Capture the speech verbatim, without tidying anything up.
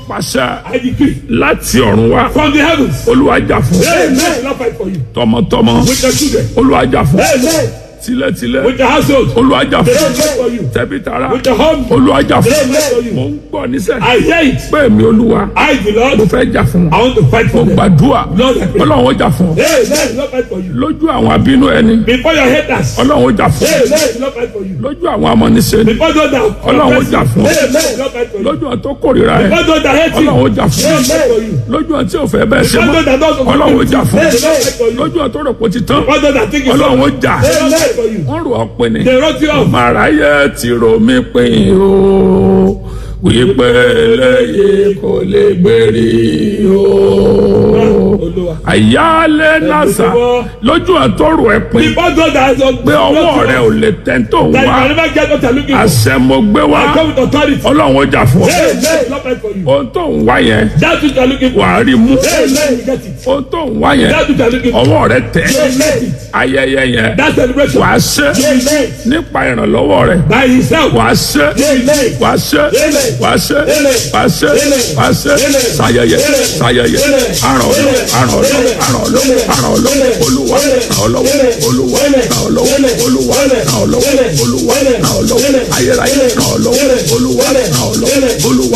pàṣẹ I decree láti ọ̀run wá. from the heavens. Olúwa jà fún. Amen. Lord fight for you. Tọmọtọmọ. With your children. Olúwa jà fún. Amen. Tilẹ̀tilẹ̀. With your household. Olúwa jà They fún. don't fight for you. Tẹbitara. With your home. Olúwa jà They fún. don't fight for Mo you. ń gbọ́ níṣẹ́. I hear it. Pé mi Olúwa. I, the Mo Lord, fẹ́ jà fún. I want to fight Mo for them. gbàdúrà. Lord, I pray. Ọlọ́run ó jà fún. Amen. Lord fight for you. Lójú àwọn abínú ẹni. Before your haters. Ọlọ́run ó jà fún. Amen. Lord fight for you. Lójú àwọn amọ̀nisẹ́ ni. Before those that Ọlọ́run ó oppress jà you. fún. Amen. Lord fight for you. Lójú àwọn tó kórìíra ẹ. Before those that hate you. Ọlọ́run ó jà fún. Amen. Fight for you. Lójú àwọn tí ò fẹ́ bẹ́ẹ̀ ṣe Before mọ́. those that don't Ọlọ́run ó jà fún. Amen. Fight for you. Lójú àwọn tó rò pé ó ti tán. Before those that think it's Ọlọ́run ó jà. Amen. Fight for you. Wọ́n rò ọ́ pé ni. They wrote you off. Màráyé ti rò mí pín o, wípé eléyìí kò lè gbérí o. Àyálé nàṣà lójú àtọ́rò ẹ̀ pín Before those that have pé ọwọ́ rẹ̀ ò lè tẹ̀ tó ń that you wá. can never get what you're looking for. Àṣẹ mo gbé wá. I come with authority. Ọlọ́run ó jà fún ọ. Amen. Lord fight for you. Ohun tó ń wá yẹn That's what you're looking for. wàá rí mú. Amen. You get it. Ohun tó ń wá yẹn That's what you're looking for. ọwọ́ rẹ̀ tẹ̀. Amen. Ayẹyẹ yẹn That celebration. wàá ṣe Amen. nípa ìrànlọ́wọ́ rẹ̀. By himself. Wàá ṣe Amen. wàá ṣe wàá ṣe wàá ṣe wàá ṣe ṣàyẹyẹ ṣàyẹyẹ àrànlọ́ àrànlọ́ àrànlọ́ àrànlọ́ olúwa àrànlọ́wọ́ olúwa àrànlọ́wọ́ olúwa àrànlọ́wọ́ olúwa àrànlọ́wọ́ ayérayé àrànlọ́wọ́ olúwa àrànlọ́wọ́ olúwa